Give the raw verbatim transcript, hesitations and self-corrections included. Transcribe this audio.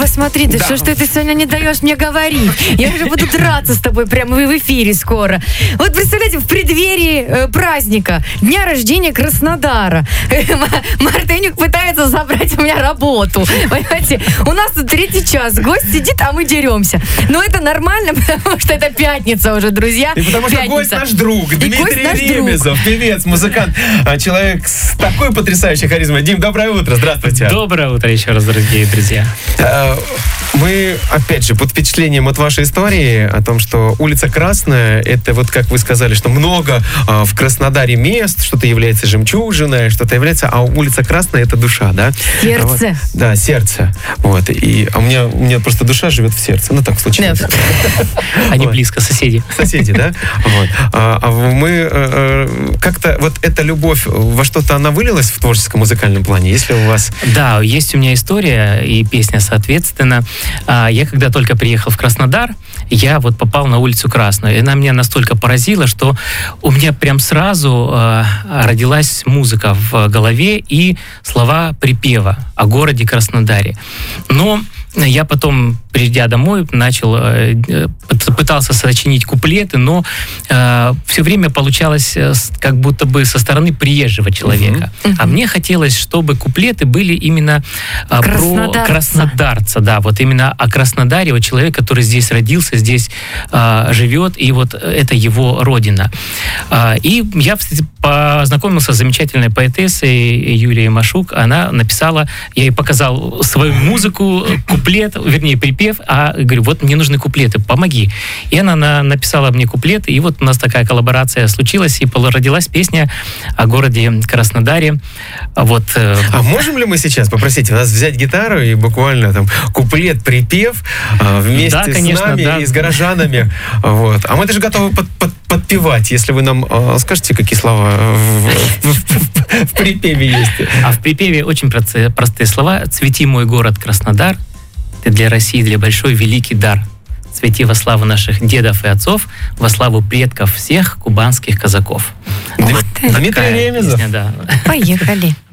посмотри, да, да. Что, что ты сегодня не даешь мне говорить? Я уже буду драться с тобой прямо в эфире скоро. Вот представляете, в преддверии э, праздника, дня рождения Краснодара, Мартынюк пытается забрать у меня работу. Понимаете, у нас тут третий час, гость сидит, а мы деремся. Но это нормально, потому что это пятница уже, друзья. И потому что пятница. Гость наш друг, Дмитрий наш Ремезов, друг. Певец, музыкант, человек с такой потрясающей харизмой. Дим, доброе утро, здравствуйте. Доброе утро еще раз, дорогие друзья. Мы, опять же, под впечатлением от вашей истории о том, что улица Красная, это вот, как вы сказали, что много а, в Краснодаре мест, что-то является жемчужиной, что-то является, а улица Красная — это душа, да? Сердце. Вот, да, сердце. Вот. И, а у меня, у меня просто душа живет в сердце. Ну, так случилось. Они близко, соседи. Соседи, да? Вот. А, а мы а, как-то, вот эта любовь во что-то, она вылилась в творческом музыкальном плане? Если у вас... Да, есть у меня история и песня, соответственно. Я когда только приехал в Краснодар, я вот попал на улицу Красную. И она меня настолько поразила, что у меня прям сразу э, родилась музыка в голове и слова припева о городе Краснодаре. Но я потом, придя домой, начал, э, пытался сочинить куплеты, но э, все время получалось э, как будто бы со стороны приезжего человека. Uh-huh. Uh-huh. А мне хотелось, чтобы куплеты были именно э, про краснодарца. Да, вот именно о Краснодаре, о человеке, который здесь родился, здесь э, живет, и вот это его родина. Э, и я познакомился с замечательной поэтессой Юлией Машук. Она написала, я ей показал свою музыку, куплет, вернее, припев, а говорю, вот мне нужны куплеты, помоги. И она на, написала мне куплеты, и вот у нас такая коллаборация случилась, и родилась песня о городе Краснодаре. Вот. А можем ли мы сейчас попросить вас взять гитару и буквально там куплет, припев вместе да, конечно, с нами да. и с горожанами? Вот. А мы даже готовы под, под, подпевать, если вы нам скажете, какие слова в, в, в, в припеве есть. А в припеве очень простые, простые слова. «Цвети, мой город Краснодар, ты для России, для большой великий дар. Цвети во славу наших дедов и отцов, во славу предков всех кубанских казаков». Вот Дмитрий Ремезов. Да. Поехали.